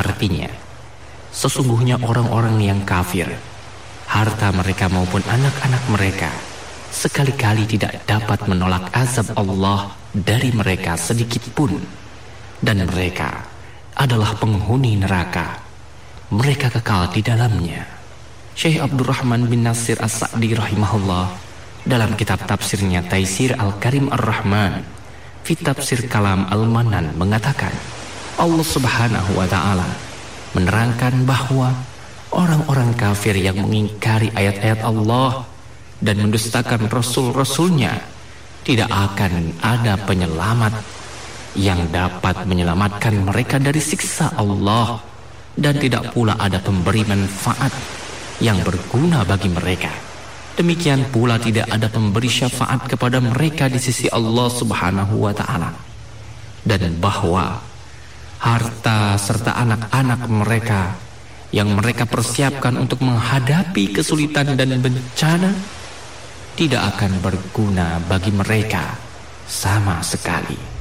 Artinya, sesungguhnya orang-orang yang kafir, harta mereka maupun anak-anak mereka sekali-kali tidak dapat menolak azab Allah dari mereka sedikit pun. Dan mereka adalah penghuni neraka. Mereka kekal di dalamnya. Syekh Abdurrahman bin Nasir As-Sa'di rahimahullah dalam kitab tafsirnya Taisir Al-Karim Ar-Rahman fi Tafsir Kalam Al-Manan mengatakan, Allah subhanahu wa ta'ala menerangkan bahwa orang-orang kafir yang mengingkari ayat-ayat Allah dan mendustakan Rasul-Rasulnya, tidak akan ada penyelamat yang dapat menyelamatkan mereka dari siksa Allah, dan tidak pula ada pemberi manfaat yang berguna bagi mereka. Demikian pula tidak ada pemberi syafaat kepada mereka di sisi Allah subhanahu wa ta'ala. Dan bahwa harta serta anak-anak mereka yang mereka persiapkan untuk menghadapi kesulitan dan bencana tidak akan berguna bagi mereka sama sekali.